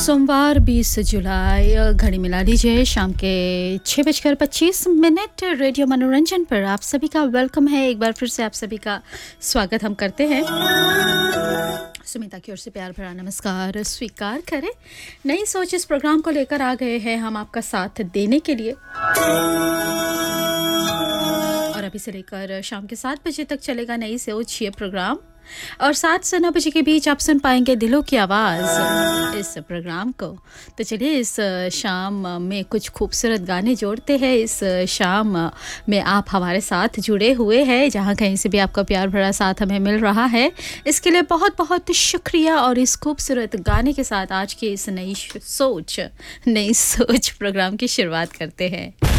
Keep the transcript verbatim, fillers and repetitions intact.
सोमवार बीस जुलाई घड़ी मिला लीजिए शाम के छः बजकर पच्चीस मिनट। रेडियो मनोरंजन पर आप सभी का वेलकम है। एक बार फिर से आप सभी का स्वागत हम करते हैं। सुमिता की ओर से प्यार भरा नमस्कार स्वीकार करें। नई सोच इस प्रोग्राम को लेकर आ गए हैं हम आपका साथ देने के लिए, और अभी से लेकर शाम के सात बजे तक चलेगा नई सोच ये प्रोग्राम, और सात से नौ बजे के बीच आप सुन पाएंगे दिलों की आवाज़ इस प्रोग्राम को। तो चलिए इस शाम में कुछ खूबसूरत गाने जोड़ते हैं। इस शाम में आप हमारे साथ जुड़े हुए हैं, जहाँ कहीं से भी आपका प्यार भरा साथ हमें मिल रहा है, इसके लिए बहुत बहुत शुक्रिया। और इस खूबसूरत गाने के साथ आज की इस नई सोच नई सोच प्रोग्राम की शुरुआत करते हैं।